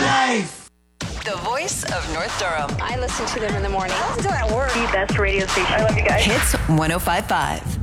safe. The voice of North Durham. I listen to them in the morning. I listen to it at work. The best radio station. I love you guys. Hits 105.5.